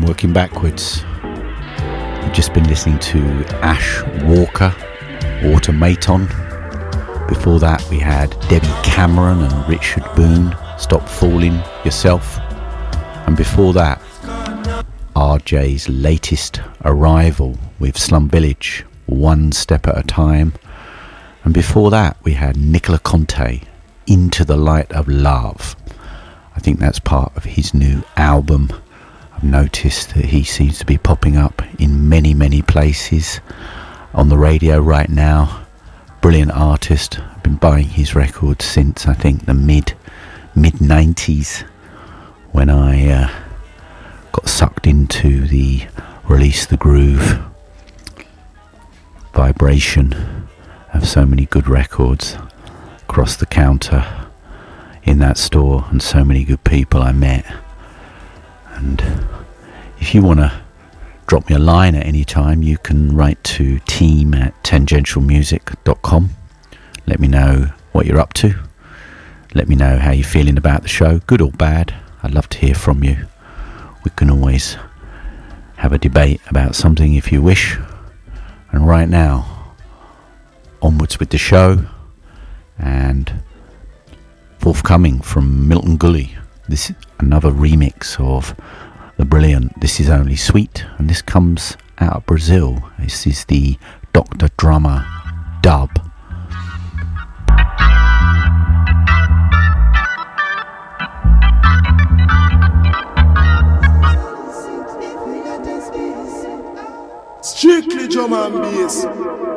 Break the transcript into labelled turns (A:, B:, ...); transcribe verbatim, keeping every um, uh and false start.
A: working backwards. You've just been listening to Ash Walker, Automaton. Before that we had Debbie Cameron and Richard Boone, Stop Fooling Yourself. And before that, R J's latest arrival with Slum Village, One Step at a Time. And before that we had Nicola Conte, Into the Light of Love. I think that's part of his new album. I've noticed that he seems to be popping up in many, many places on the radio right now. Brilliant artist. I've been buying his records since I think the mid mid nineties, when I uh, got sucked into the Release the Groove vibration of so many good records across the counter in that store, and so many good people I met. And if you want to drop me a line at any time, you can write to team at tangential music dot com. Let me know what you're up to. Let me know how you're feeling about the show, good or bad. I'd love to hear from you. We can always have a debate about something if you wish. And right now, onwards with the show, and forthcoming from Milton Gully, this is another remix of the brilliant This Is Only Sweet, and this comes out of Brazil. This is the Doctor Drummer dub.
B: Strictly drum and bass.